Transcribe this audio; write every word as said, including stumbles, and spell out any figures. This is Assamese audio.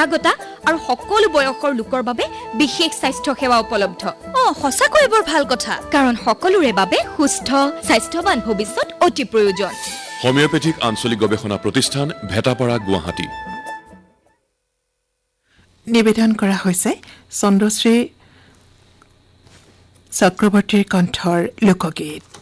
সজাগতা আৰু সকলো বয়সৰ লোকৰ বাবে বিশেষ স্বাস্থ্য সেৱা উপলব্ধ অ সঁচাকৈ বৰ ভাল কথা কাৰণ সকলোৰে বাবে সুস্থ স্বাস্থ্যৱান ভৱিষ্যত অতি প্ৰয়োজন হোমিওপ্যাথিক আঞ্চলিক গৱেষণা প্ৰতিষ্ঠান ভেটাপাৰা গুৱাহাটী নিবেদন কৰা হৈছে চন্দ্ৰশ্ৰী চক্ৰৱৰ্তীৰ কণ্ঠৰ লোকগীত